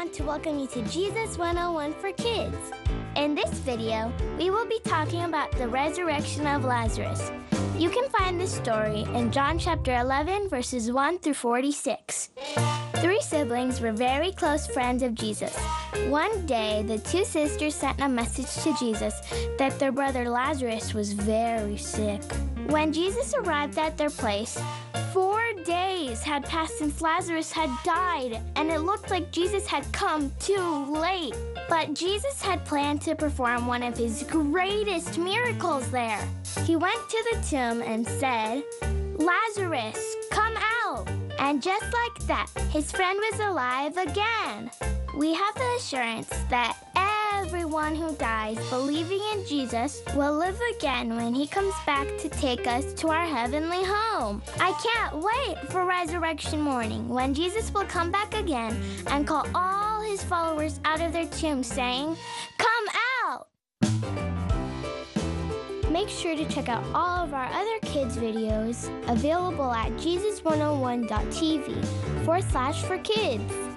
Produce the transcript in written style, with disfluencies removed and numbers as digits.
want to welcome you to Jesus 101 for Kids. In this video, we will be talking about the resurrection of Lazarus. You can find this story in John chapter 11, verses 1 through 46. Three siblings were very close friends of Jesus. One day, the two sisters sent a message to Jesus that their brother Lazarus was very sick. When Jesus arrived at their place, 4 days had passed since Lazarus had died, and it looked like Jesus had come too late. But Jesus had planned to perform one of his greatest miracles there. He went to the tomb and said, "Lazarus, come out!" And just like that, his friend was alive again. We have the assurance that everyone who dies believing in Jesus will live again when he comes back to take us to our heavenly home. I can't wait for resurrection morning when Jesus will come back again and call all his followers out of their tombs saying, "Come out!" Make sure to check out all of our other kids videos available at jesus101.tv/for kids.